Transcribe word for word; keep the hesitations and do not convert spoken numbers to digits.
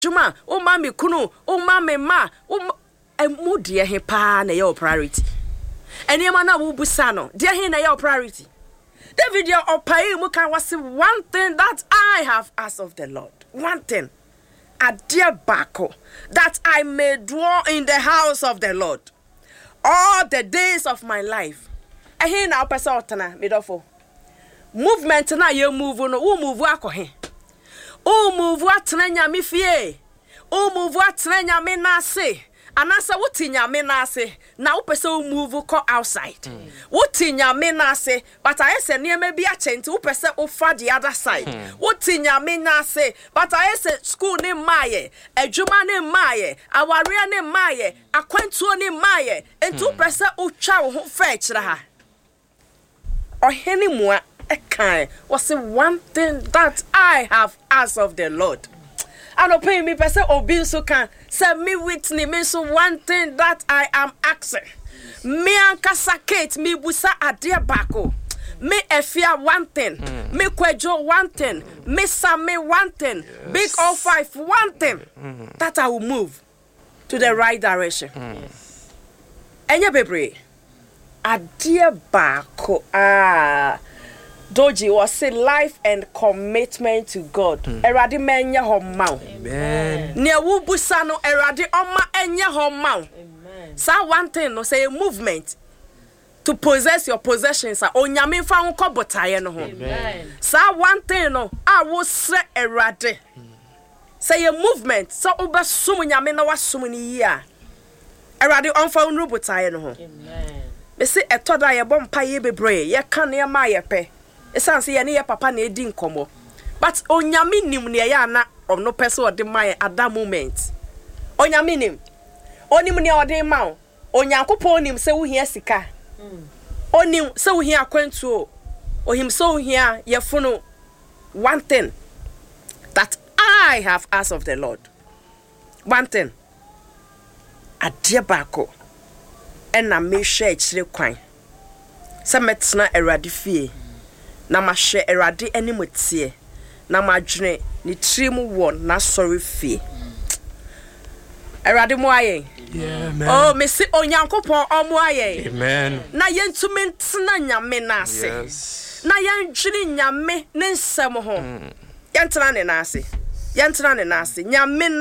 juma o ma me kunu o ma me ma o emu de he pa na your priority eniema na wo busa no de he na your priority David your opai mu kan was one thing that I have asked of the Lord one thing a dear bako that I may dwell in the house of the Lord all the days of my life ehe na opesa otana medofo movement na ye move no wo move akohe o move atena nyame fie o move atena nyame na ase anasa wuti nyame na ase na wo pese o move ko outside mm. wuti nyame na ase but I say niam bi a chenti wo pese o fa the other side mm. wuti nyame na ase but I say school ni maye adwuma ni maye aware ni maye akwantuo ni maye enti wo pese o twa wo ho fa kire ha oheni mua ekan was one thing that I have asked of the Lord. I don't pay me person obi so can say me Whitney me so one thing that I am asking. Me ankasa Kate me busa adia bako. Me efia one thing. Mm. Me kwejo one thing. Me Sammy one thing. Yes. Big O five one thing. Mm. That I will move to the right direction. Mm. Enye bebre. Adia bako ah Doji was say life and commitment to God. Erade menye homma. Amen. Ne wo busa no erade oma enye homma. Amen. Sa one thing no say a movement to possess your possessions. Onyame fa wo kobotaye no ho. Amen. Sa one thing no a wo se erade. Say a movement so obesum nyame na wasum ni yi a. Erade onfa wo botaye no ho. Amen. Be say etoda ye bom pa ye bebre ye kan ye ma ye pe. Esan se ye ne ye papa na edi nkomo but onyame nim ne ye ana ono pese ode mai at that moment onyame nim onim ne ode ma onyankopon onim se wo hia sika mm. onim se wo hia akwantuo ohim se wo hia ye fono one thing that I have asked of the Lord one thing adie bako ena me hwe kire kwan se metena erade fie na ma hwe erade animutie na ma dwene ni trimu won na sorry fie erade mo aye yeah man oh me si onyankopon omo aye amen na yentumi ntena nyame na ase yes na yendwene nyame ne nsem ho mm. yentena ne na ase yentena ne na ase nyame